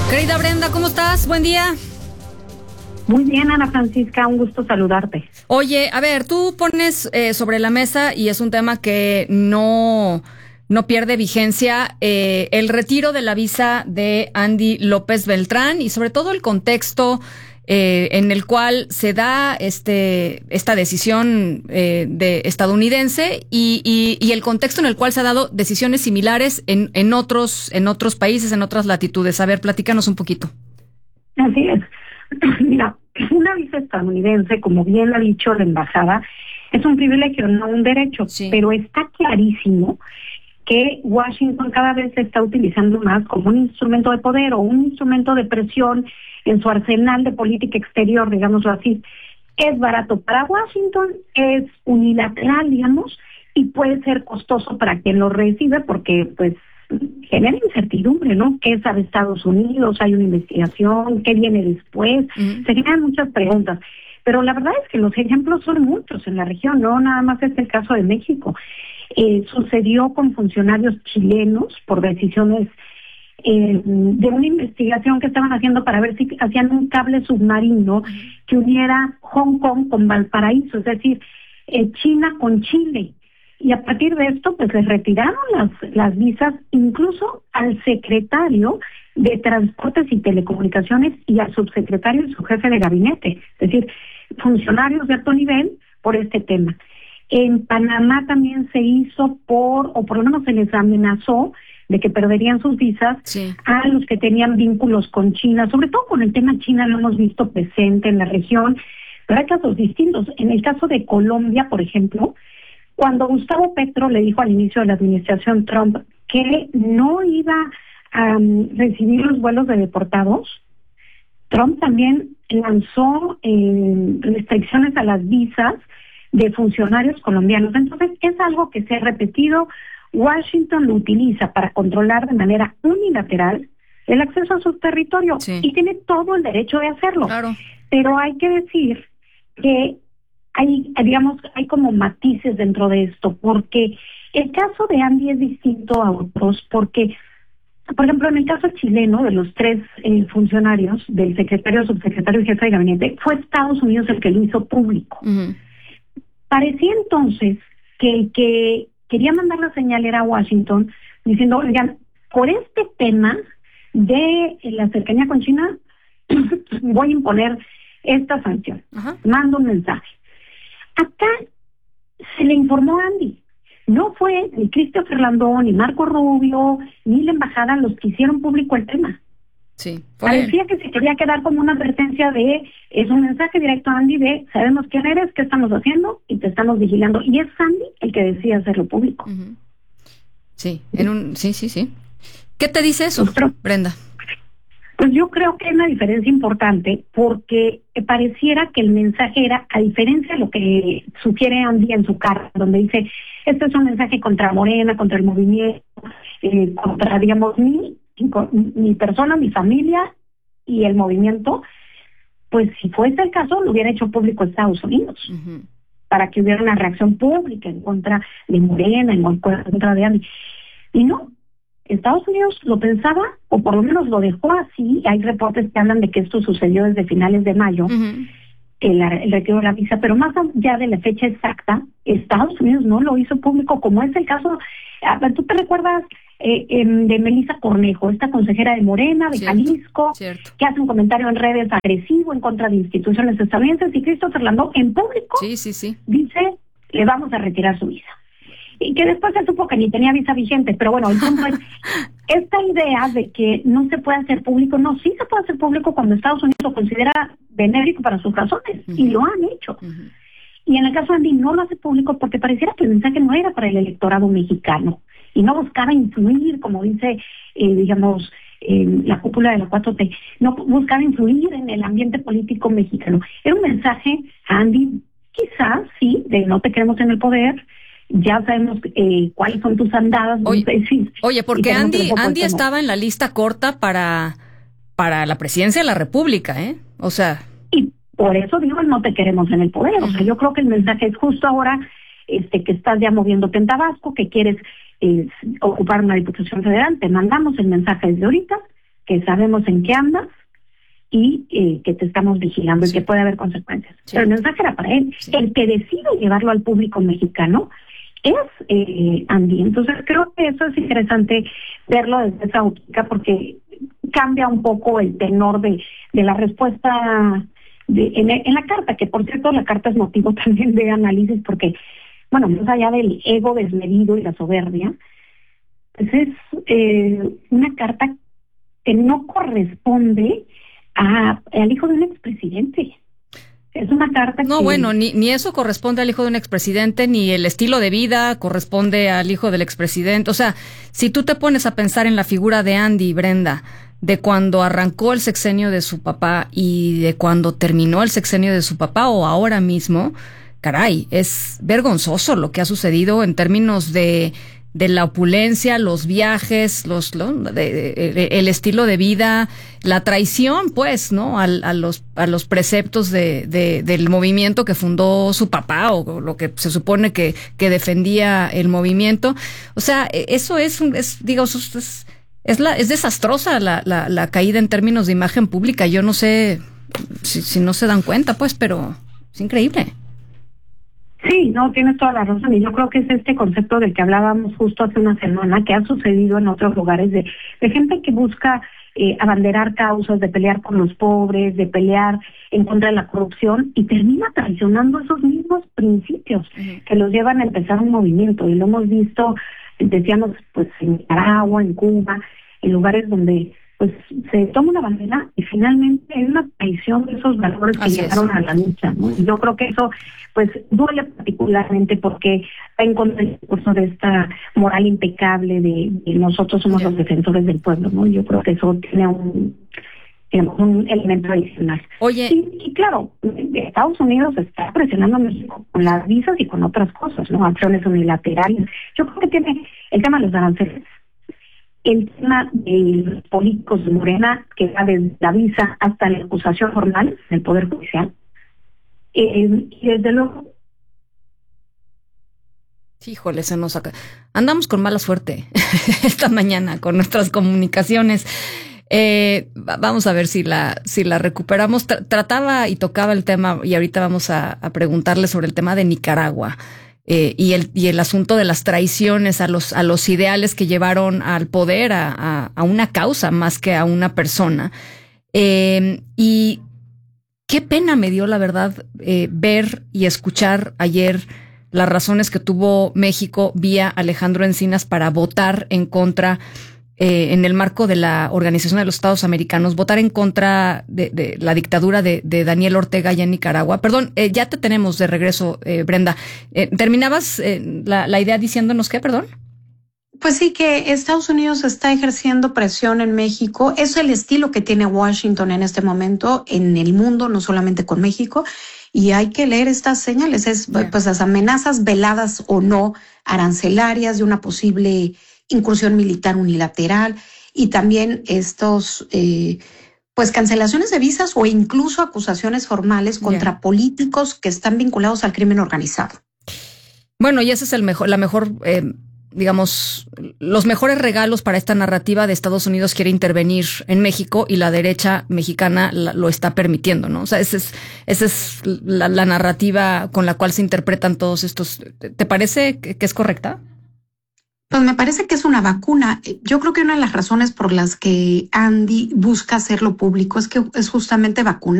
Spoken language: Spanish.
Querida Brenda, ¿cómo estás? Buen día. Muy bien, Ana Francisca, un gusto saludarte. Oye, a ver, tú pones sobre la mesa, y es un tema que no pierde vigencia, el retiro de la visa de Andy López Beltrán y sobre todo el contexto en el cual se da esta decisión de estadounidense y el contexto en el cual se han dado decisiones similares en otros países, en otras latitudes. A ver, platícanos un poquito. Así es. Mira, una visa estadounidense, como bien ha dicho la embajada, es un privilegio, no un derecho, sí. Pero está clarísimo que Washington cada vez se está utilizando más como un instrumento de poder o un instrumento de presión en su arsenal de política exterior, digámoslo así. Es barato para Washington, es unilateral, digamos, y puede ser costoso para quien lo recibe porque, pues, genera incertidumbre, ¿no? ¿Qué sabe Estados Unidos? ¿Hay una investigación? ¿Qué viene después? Se generan muchas preguntas. Pero la verdad es que los ejemplos son muchos en la región, no nada más es el caso de México. Sucedió con funcionarios chilenos por decisiones de una investigación que estaban haciendo para ver si hacían un cable submarino que uniera Hong Kong con Valparaíso, es decir, China con Chile. Y a partir de esto, pues les retiraron las visas, incluso al secretario de Transportes y Telecomunicaciones y al subsecretario y su jefe de gabinete, es decir, funcionarios de alto nivel por este tema. En Panamá también se hizo por lo menos se les amenazó de que perderían sus visas a los que tenían vínculos con China, sobre todo con el tema China lo hemos visto presente en la región, pero hay casos distintos. En el caso de Colombia, por ejemplo, cuando Gustavo Petro le dijo al inicio de la administración Trump que no iba a recibir los vuelos de deportados, Trump también lanzó restricciones a las visas de funcionarios colombianos. Entonces, es algo que se ha repetido. Washington lo utiliza para controlar de manera unilateral el acceso a su territorio y tiene todo el derecho de hacerlo. Claro. Pero hay que decir que hay como matices dentro de esto, porque el caso de Andy es distinto a otros, porque, por ejemplo, en el caso chileno, de los tres funcionarios, del secretario, subsecretario y jefe de gabinete, fue Estados Unidos el que lo hizo público. Parecía entonces que el que quería mandar la señal era Washington, diciendo, oigan, por este tema de la cercanía con China, voy a imponer esta sanción. Mando un mensaje. Acá se le informó a Andy. No fue ni Christopher Landó, ni Marco Rubio, ni la embajada los que hicieron público el tema. Sí, parecía que se quería quedar como una advertencia es un mensaje directo a Andy de, sabemos quién eres, qué estamos haciendo y te estamos vigilando. Y es Andy el que decide hacerlo público. Sí, sí. ¿Qué te dice eso, Brenda? Pues yo creo que hay una diferencia importante porque pareciera que el mensaje era, a diferencia de lo que sugiere Andy en su carta, donde dice, este es un mensaje contra Morena, contra el movimiento, contra, digamos, mi persona, mi familia y el movimiento, pues si fuese el caso, lo hubiera hecho público Estados Unidos, para que hubiera una reacción pública en contra de Morena, en contra de Andy. Y no. Estados Unidos lo pensaba, o por lo menos lo dejó así. Hay reportes que hablan de que esto sucedió desde finales de mayo, el retiro de la visa, pero más allá de la fecha exacta, Estados Unidos no lo hizo público, como es el caso, ¿tú te recuerdas de Melissa Cornejo, esta consejera de Morena, de Jalisco, que hace un comentario en redes agresivo en contra de instituciones estadounidenses, y Christopher Landó en público dice, le vamos a retirar su visa? Y que después se supo que ni tenía visa vigente, pero bueno, el punto es, esta idea de que no se puede hacer público, no, sí se puede hacer público cuando Estados Unidos lo considera benéfico para sus razones, y lo han hecho. Y en el caso de Andy no lo hace público porque pareciera que el mensaje no era para el electorado mexicano, y no buscaba influir, como dice, la cúpula de la 4T, no buscaba influir en el ambiente político mexicano. Era un mensaje a Andy, quizás, sí, de no te queremos en el poder, ya sabemos cuáles son tus andadas. Oye, porque Andy estaba en la lista corta para la presidencia de la República, ¿eh? O sea... Y por eso digo, no te queremos en el poder. O sea, yo creo que el mensaje es justo ahora que estás ya moviéndote en Tabasco, que quieres ocupar una diputación federal, te mandamos el mensaje desde ahorita, que sabemos en qué andas y que te estamos vigilando y que puede haber consecuencias. Pero el mensaje era para él. El que decide llevarlo al público mexicano es Andy. Entonces creo que eso es interesante verlo desde esa óptica, porque cambia un poco el tenor de la respuesta en la carta, que por cierto la carta es motivo también de análisis, porque, bueno, más allá del ego desmedido y la soberbia, pues es una carta que no corresponde al hijo de un expresidente. Es una carta No, bueno, ni eso corresponde al hijo de un expresidente, ni el estilo de vida corresponde al hijo del expresidente. O sea, si tú te pones a pensar en la figura de Andy, Brenda, de cuando arrancó el sexenio de su papá y de cuando terminó el sexenio de su papá o ahora mismo, caray, es vergonzoso lo que ha sucedido en términos de la opulencia, los viajes, el estilo de vida, la traición, pues, ¿no? A los preceptos del movimiento que fundó su papá, o lo que se supone que defendía el movimiento. O sea, eso es desastrosa la caída en términos de imagen pública. Yo no sé si no se dan cuenta, pues, pero es increíble. Sí, no, tienes toda la razón, y yo creo que es este concepto del que hablábamos justo hace una semana, que ha sucedido en otros lugares, de gente que busca abanderar causas, de pelear por los pobres, de pelear en contra de la corrupción, y termina traicionando esos mismos principios que los llevan a empezar un movimiento, y lo hemos visto, decíamos, pues en Nicaragua, en Cuba, en lugares donde pues se toma una bandera y finalmente hay una traición de esos valores que llegaron a la lucha, ¿no? Y yo creo que eso pues duele particularmente, porque va en contra del discurso de esta moral impecable de nosotros somos los defensores del pueblo, ¿no? Yo creo que eso tiene un elemento adicional. Oye, y claro, Estados Unidos está presionando a México con las visas y con otras cosas, ¿no? Acciones unilaterales. Yo creo que tiene el tema de los aranceles, el tema de los políticos de Morena, que va desde la visa hasta la acusación formal del Poder Judicial. Y desde luego... Híjole, se nos saca. Andamos con mala suerte esta mañana con nuestras comunicaciones. Vamos a ver si la recuperamos. Trataba y tocaba el tema, y ahorita vamos a preguntarle sobre el tema de Nicaragua. Y el asunto de las traiciones a los ideales que llevaron al poder, a una causa más que a una persona. Y qué pena me dio, la verdad, ver y escuchar ayer las razones que tuvo México vía Alejandro Encinas para votar en contra, en el marco de la Organización de los Estados Americanos, votar en contra de la dictadura de Daniel Ortega allá en Nicaragua. Perdón, ya te tenemos de regreso, Brenda. ¿Terminabas la idea diciéndonos qué, perdón? Pues sí, que Estados Unidos está ejerciendo presión en México. Es el estilo que tiene Washington en este momento en el mundo, no solamente con México. Y hay que leer estas señales, pues las amenazas veladas o no arancelarias de una posible incursión militar unilateral, y también estos pues cancelaciones de visas o incluso acusaciones formales contra políticos que están vinculados al crimen organizado. Bueno, y ese es la mejor digamos, los mejores regalos para esta narrativa de Estados Unidos quiere intervenir en México, y la derecha mexicana lo está permitiendo, ¿no? O sea, esa es la narrativa con la cual se interpretan todos estos. ¿Te parece que es correcta? Pues me parece que es una vacuna. Yo creo que una de las razones por las que Andy busca hacerlo público es que es justamente vacunar.